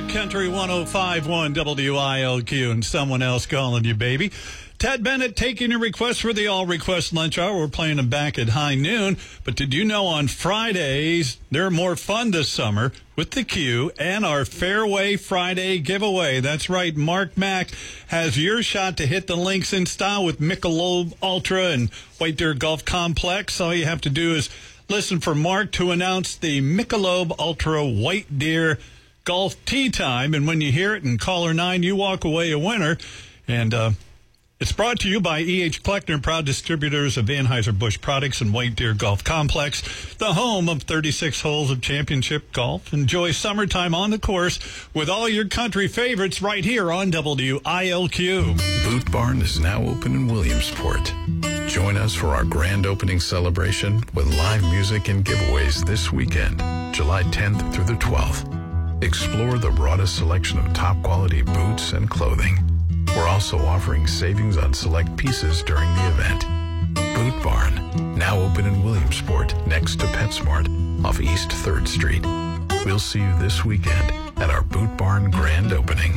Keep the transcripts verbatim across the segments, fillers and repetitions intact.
Music Country one oh five point one W I L Q and someone else calling you, baby. Ted Bennett taking your request for the All Request Lunch Hour. We're playing them back at high noon. But did you know on Fridays, they're more fun this summer with the Q and our Fairway Friday giveaway. That's right. Mark Mack has your shot to hit the links in style with Michelob Ultra and White Deer Golf Complex. All you have to do is listen for Mark to announce the Michelob Ultra White Deer Golf Tee Time. And when you hear it in caller nine, you walk away a winner. And, uh, It's brought to you by E H. Kleckner, proud distributors of Anheuser-Busch products and White Deer Golf Complex, the home of thirty-six holes of championship golf. Enjoy summertime on the course with all your country favorites right here on W I L Q. Boot Barn is now open in Williamsport. Join us for our grand opening celebration with live music and giveaways this weekend, July tenth through the twelfth. Explore the broadest selection of top-quality boots and clothing. We're also offering savings on select pieces during the event. Boot Barn, now open in Williamsport, next to PetSmart, off East third Street. We'll see you this weekend at our Boot Barn grand opening.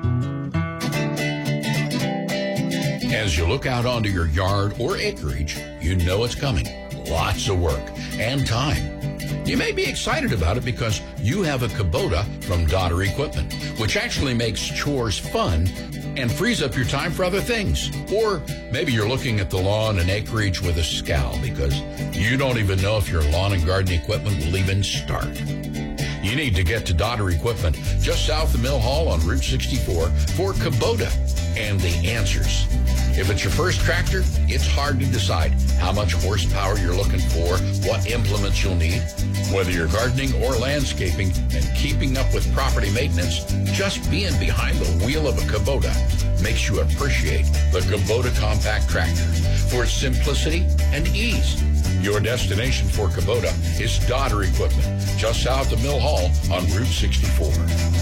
As you look out onto your yard or acreage, you know it's coming. Lots of work and time. You may be excited about it because you have a Kubota from Dodder Equipment, which actually makes chores fun and frees up your time for other things. Or maybe you're looking at the lawn and acreage with a scowl because you don't even know if your lawn and garden equipment will even start. You need to get to Dodder Equipment just south of Mill Hall on Route sixty-four for Kubota and the answers. If it's your first tractor, it's hard to decide how much horsepower you're looking for, what implements you'll need. Whether you're gardening or landscaping and keeping up with property maintenance, just being behind the wheel of a Kubota makes you appreciate the Kubota Compact Tractor for its simplicity and ease. Your destination for Kubota is Dodder Equipment, just south of Mill Hall on Route sixty-four.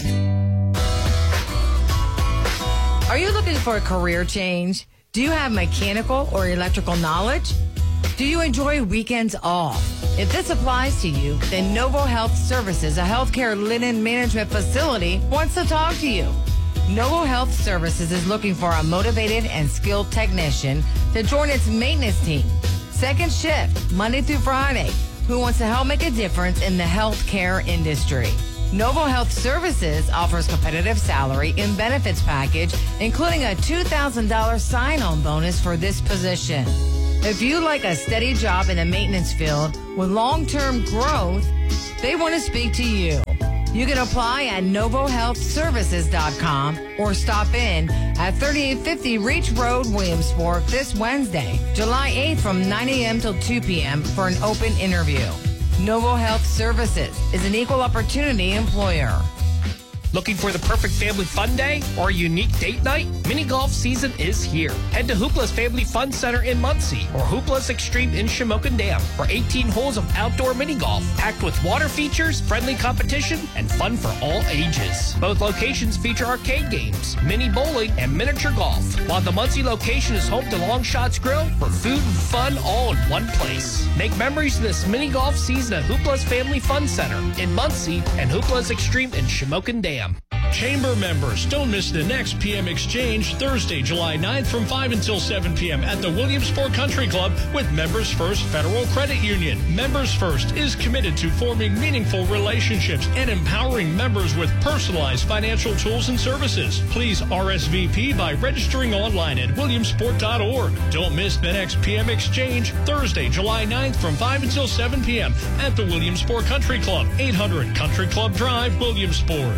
Are you looking for a career change? Do you have mechanical or electrical knowledge? Do you enjoy weekends off? If this applies to you, then Novo Health Services, a healthcare linen management facility, wants to talk to you. Novo Health Services is looking for a motivated and skilled technician to join its maintenance team. Second shift, Monday through Friday, who wants to help make a difference in the healthcare industry. Novo Health Services offers competitive salary and benefits package, including a two thousand dollars sign-on bonus for this position. If you like a steady job in the maintenance field with long-term growth, they want to speak to you. You can apply at novo health services dot com or stop in at thirty-eight fifty Reach Road, Williamsport this Wednesday, July eighth from nine a.m. till two p.m. for an open interview. Novo Health Services is an equal opportunity employer. Looking for the perfect family fun day or a unique date night? Mini golf season is here. Head to Hoopla's Family Fun Center in Muncie or Hoopla's Extreme in Shamokin Dam for eighteen holes of outdoor mini golf, packed with water features, friendly competition, and fun for all ages. Both locations feature arcade games, mini bowling, and miniature golf, while the Muncie location is home to Long Shots Grill for food and fun all in one place. Make memories this mini golf season at Hoopla's Family Fun Center in Muncie and Hoopla's Extreme in Shamokin Dam. Chamber members, don't miss the next P M Exchange Thursday, July ninth from five until seven p.m. at the Williamsport Country Club with Members First Federal Credit Union. Members First is committed to forming meaningful relationships and empowering members with personalized financial tools and services. Please R S V P by registering online at williamsport dot org. Don't miss the next P M Exchange Thursday, July ninth from five until seven p.m. at the Williamsport Country Club, eight hundred Country Club Drive, Williamsport.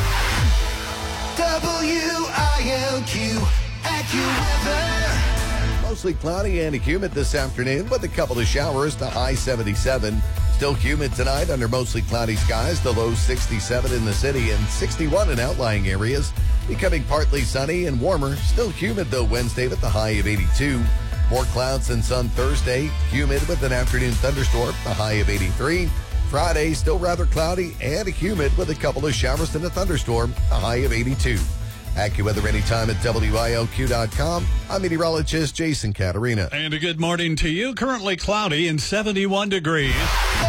W I L Q AccuWeather. Mostly cloudy and humid this afternoon with a couple of showers. The high seventy-seven. Still humid tonight under mostly cloudy skies. The low sixty-seven in the city and sixty-one in outlying areas. Becoming partly sunny and warmer. Still humid though Wednesday with the high of eighty-two. More clouds than sun Thursday. Humid with an afternoon thunderstorm. The high of eighty-three. Friday, still rather cloudy and humid with a couple of showers and a thunderstorm, a high of eighty-two. AccuWeather anytime at W I L Q dot com. I'm meteorologist Jason Caterina. And a good morning to you. Currently cloudy and seventy-one degrees.